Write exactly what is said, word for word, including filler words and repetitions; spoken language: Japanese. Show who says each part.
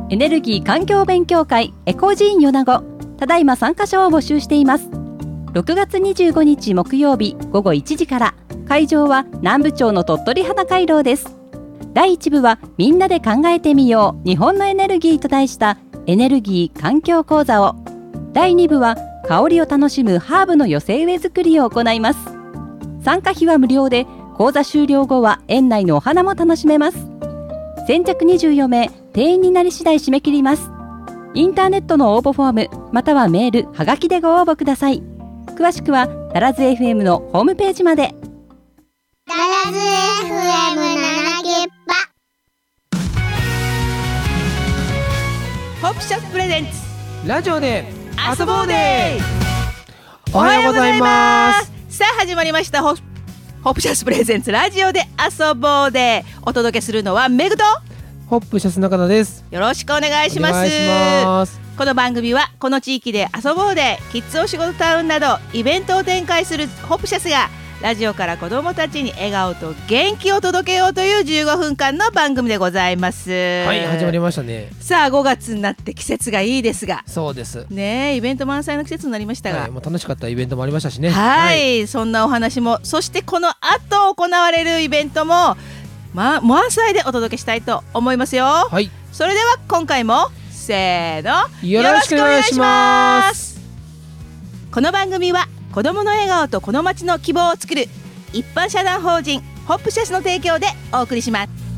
Speaker 1: エネルギー環境勉強会エコジーン米子、ただいま参加者を募集しています。ろくがつにじゅうごにち木曜日ごごいちじから、会場は南部町の鳥取花回廊です。だいいち部はみんなで考えてみよう日本のエネルギーと題したエネルギー環境講座を、だいに部は香りを楽しむハーブの寄せ植え作りを行います。参加費は無料で、講座終了後は園内のお花も楽しめます。先着にじゅうよんめい、定員になり次第締め切ります。インターネットの応募フォームまたはメールはがきでご応募ください。詳しくはダラズ エフエム のホームページまで。
Speaker 2: ダラズ エフエムなな げっぱ
Speaker 3: ホップシャスプレゼンツ
Speaker 4: ラジオで
Speaker 3: 遊ぼうで
Speaker 4: おはようございます。
Speaker 3: さあ始まりましたホホップシャスプレゼンツラジオで遊ぼうで、お届けするのはメグと
Speaker 4: ホップシャス中田です。
Speaker 3: よろしくお願いします。
Speaker 4: お願いします。
Speaker 3: この番組はこの地域で遊ぼうでキッズお仕事タウンなどイベントを展開するホップシャスが、ラジオから子どもたちに笑顔と元気を届けようというじゅうごふんかんの番組でございます。
Speaker 4: はい、始まりましたね。
Speaker 3: さあごがつになって季節がいいですが、
Speaker 4: そうです
Speaker 3: ね、イベント満載の季節になりましたが、
Speaker 4: はい、もう楽しかったイベントもありましたしね。
Speaker 3: はい、
Speaker 4: はい、
Speaker 3: そんなお話も、そしてこの後行われるイベントも、ま、満載でお届けしたいと思いますよ。
Speaker 4: はい、
Speaker 3: それでは今回もせーの、
Speaker 4: よろしくお願いします。
Speaker 3: この番組は子どもの笑顔とこの街の希望を作る一般社団法人ホップシャスの提供でお送りします。